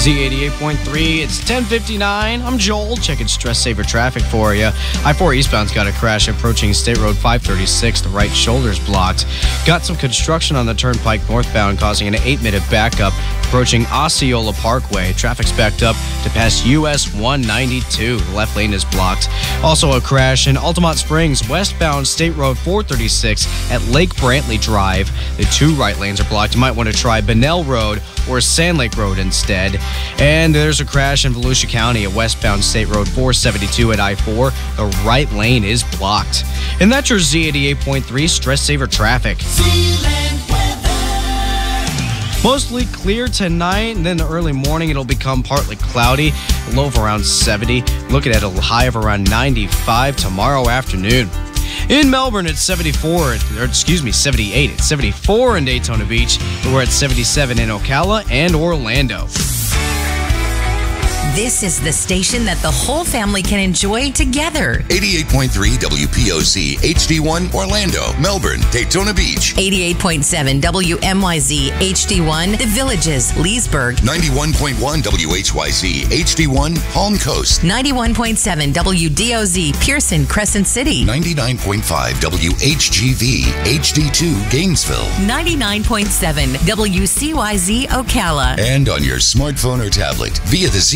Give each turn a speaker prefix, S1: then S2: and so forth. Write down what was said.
S1: Z88.3, it's 10:59. I'm Joel, checking Stress Saver traffic for you. I-4 eastbound's got a crash approaching State Road 536. The right shoulder's blocked. Got some construction on the turnpike northbound, causing an 8-minute backup approaching Osceola Parkway. Traffic's backed up to pass US 192. The left lane is blocked. Also a crash in Altamont Springs, westbound State Road 436 at Lake Brantley Drive. The two right lanes are blocked. You might want to try Bunnell Road or Sand Lake Road instead. And there's a crash in Volusia County at westbound State Road 472 at I-4. The right lane is blocked. And that's your Z88.3 Stress Saver traffic. Mostly clear tonight, and then the early morning it'll become partly cloudy. A low of around 70. Looking at a high of around 95 tomorrow afternoon. In Melbourne, it's 78. It's 74 in Daytona Beach. We're at 77 in Ocala and Orlando.
S2: This is the station that the whole family can enjoy together.
S3: 88.3 WPOC HD1 Orlando, Melbourne, Daytona Beach.
S2: 88.7 WMYZ HD1 The Villages, Leesburg.
S3: 91.1 WHYZ HD1 Palm Coast.
S2: 91.7 WDOZ Pearson, Crescent City.
S3: 99.5 WHGV HD2 Gainesville.
S2: 99.7 WCYZ Ocala.
S3: And on your smartphone or tablet via the